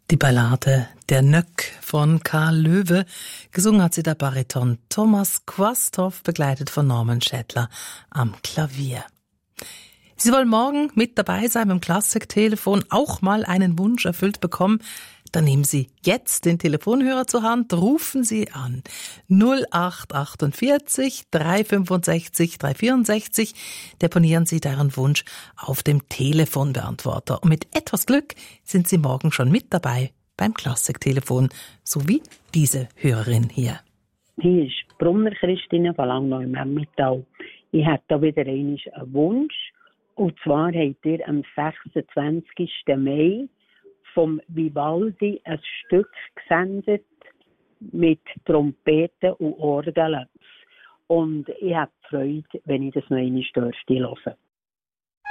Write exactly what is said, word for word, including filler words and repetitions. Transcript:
Die Ballade Der Nöck von Karl Löwe. Gesungen hat sie der Bariton Thomas Quasthoff, begleitet von Norman Schädler am Klavier. Sie wollen morgen mit dabei sein beim Klassiktelefon, auch mal einen Wunsch erfüllt bekommen. Dann nehmen Sie jetzt den Telefonhörer zur Hand, rufen Sie an null acht achtundvierzig drei fünfundsechzig drei vierundsechzig, deponieren Sie Ihren Wunsch auf dem Telefonbeantworter. Und mit etwas Glück sind Sie morgen schon mit dabei beim Klassiktelefon, so wie diese Hörerin hier. Hier ist Brunner Christine von Langnau im Emmental. Ich habe da wieder einen Wunsch. Und zwar habt ihr am sechsundzwanzigsten Mai vom Vivaldi ein Stück gesendet mit Trompeten und Orgeln. Und ich habe Freude, wenn ich das noch einmal hören dürfte.